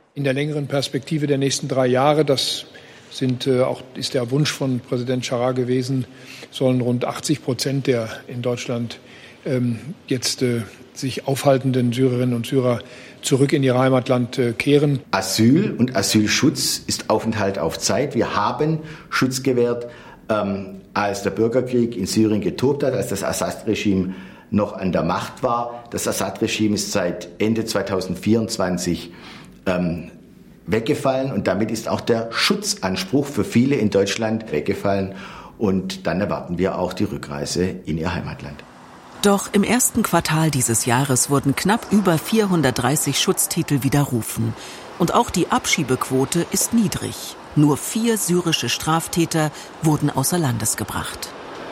In der längeren Perspektive der nächsten 3 Jahre, das ist der Wunsch von Präsident Chara gewesen, sollen rund 80% der in Deutschland jetzt sich aufhaltenden Syrerinnen und Syrer zurück in ihr Heimatland kehren. Asyl und Asylschutz ist Aufenthalt auf Zeit. Wir haben Schutz gewährt, als der Bürgerkrieg in Syrien getobt hat, als das Assad-Regime noch an der Macht war. Das Assad-Regime ist seit Ende 2024 weggefallen und damit ist auch der Schutzanspruch für viele in Deutschland weggefallen. Und dann erwarten wir auch die Rückreise in ihr Heimatland. Doch im ersten Quartal dieses Jahres wurden knapp über 430 Schutztitel widerrufen. Und auch die Abschiebequote ist niedrig. Nur 4 syrische Straftäter wurden außer Landes gebracht.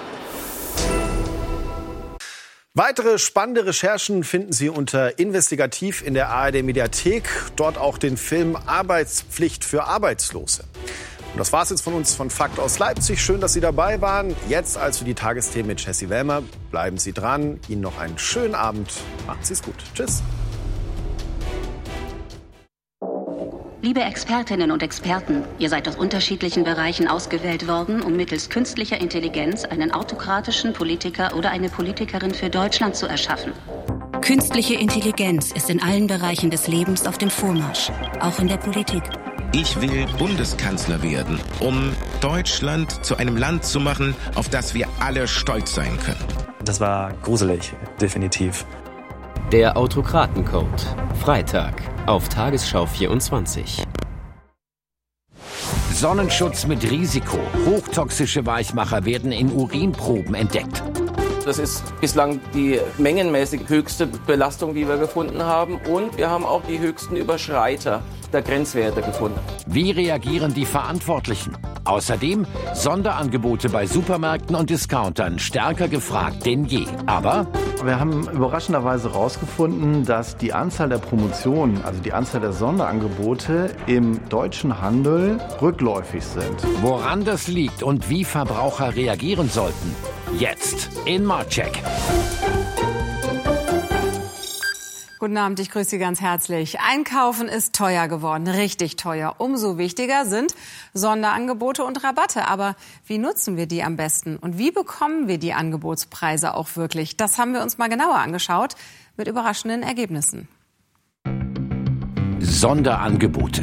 Weitere spannende Recherchen finden Sie unter Investigativ in der ARD-Mediathek. Dort auch den Film Arbeitspflicht für Arbeitslose. Und das war's jetzt von uns von Fakt aus Leipzig. Schön, dass Sie dabei waren. Jetzt also die Tagesthemen mit Jessie Wellmer. Bleiben Sie dran. Ihnen noch einen schönen Abend. Machen Sie es gut. Tschüss. Liebe Expertinnen und Experten, ihr seid aus unterschiedlichen Bereichen ausgewählt worden, um mittels künstlicher Intelligenz einen autokratischen Politiker oder eine Politikerin für Deutschland zu erschaffen. Künstliche Intelligenz ist in allen Bereichen des Lebens auf dem Vormarsch, auch in der Politik. Ich will Bundeskanzler werden, um Deutschland zu einem Land zu machen, auf das wir alle stolz sein können. Das war gruselig, definitiv. Der Autokratencode. Freitag auf Tagesschau 24. Sonnenschutz mit Risiko. Hochtoxische Weichmacher werden in Urinproben entdeckt. Das ist bislang die mengenmäßig höchste Belastung, die wir gefunden haben. Und wir haben auch die höchsten Überschreiter der Grenzwerte gefunden. Wie reagieren die Verantwortlichen? Außerdem Sonderangebote bei Supermärkten und Discountern stärker gefragt denn je. Aber wir haben überraschenderweise herausgefunden, dass die Anzahl der Promotionen, also die Anzahl der Sonderangebote im deutschen Handel rückläufig sind. Woran das liegt und wie Verbraucher reagieren sollten, jetzt in Marcheck. Guten Abend, ich grüße Sie ganz herzlich. Einkaufen ist teuer geworden, richtig teuer. Umso wichtiger sind Sonderangebote und Rabatte. Aber wie nutzen wir die am besten? Und wie bekommen wir die Angebotspreise auch wirklich? Das haben wir uns mal genauer angeschaut mit überraschenden Ergebnissen. Sonderangebote.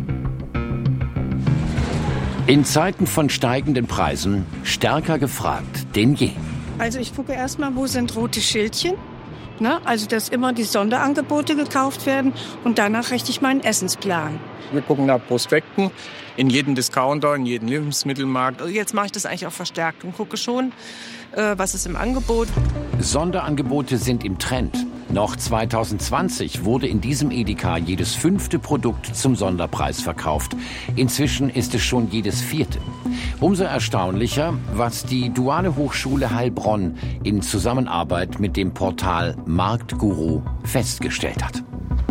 In Zeiten von steigenden Preisen stärker gefragt denn je. Also ich gucke erstmal, wo sind rote Schildchen? Also, dass immer die Sonderangebote gekauft werden und danach richte ich meinen Essensplan. Wir gucken nach Prospekten in jedem Discounter, in jedem Lebensmittelmarkt. Also jetzt mache ich das eigentlich auch verstärkt und gucke schon, was ist im Angebot. Sonderangebote sind im Trend. Noch 2020 wurde in diesem Edeka jedes 5. Produkt zum Sonderpreis verkauft. Inzwischen ist es schon jedes 4. Umso erstaunlicher, was die Duale Hochschule Heilbronn in Zusammenarbeit mit dem Portal Marktguru festgestellt hat.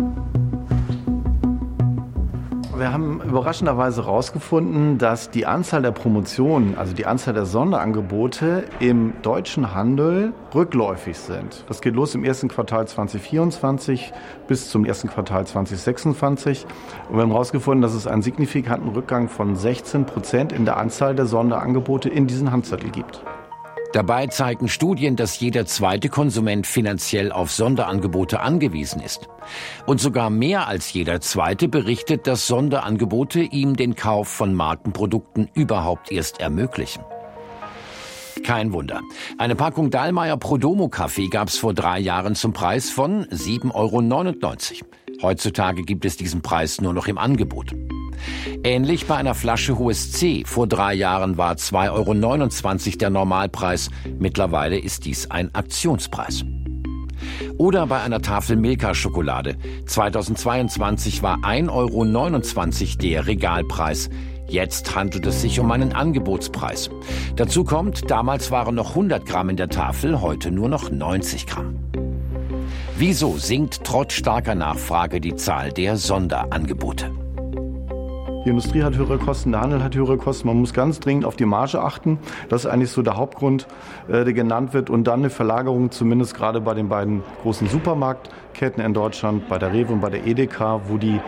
Wir haben überraschenderweise herausgefunden, dass die Anzahl der Promotionen, also die Anzahl der Sonderangebote im deutschen Handel rückläufig sind. Das geht los im ersten Quartal 2024 bis zum ersten Quartal 2026. Und wir haben herausgefunden, dass es einen signifikanten Rückgang von 16% in der Anzahl der Sonderangebote in diesen Handzettel gibt. Dabei zeigen Studien, dass jeder zweite Konsument finanziell auf Sonderangebote angewiesen ist. Und sogar mehr als jeder zweite berichtet, dass Sonderangebote ihm den Kauf von Markenprodukten überhaupt erst ermöglichen. Kein Wunder. Eine Packung Dallmayr Prodomo-Kaffee gab es vor 3 Jahren zum Preis von 7,99 €. Heutzutage gibt es diesen Preis nur noch im Angebot. Ähnlich bei einer Flasche Hohes C. Vor 3 Jahren war 2,29 € der Normalpreis. Mittlerweile ist dies ein Aktionspreis. Oder bei einer Tafel Milka-Schokolade. 2022 war 1,29 € der Regalpreis. Jetzt handelt es sich um einen Angebotspreis. Dazu kommt, damals waren noch 100 Gramm in der Tafel, heute nur noch 90 Gramm. Wieso sinkt trotz starker Nachfrage die Zahl der Sonderangebote? Die Industrie hat höhere Kosten, der Handel hat höhere Kosten. Man muss ganz dringend auf die Marge achten. Das ist eigentlich so der Hauptgrund, der genannt wird. Und dann eine Verlagerung, zumindest gerade bei den beiden großen Supermarktketten in Deutschland, bei der Rewe und bei der Edeka, wo die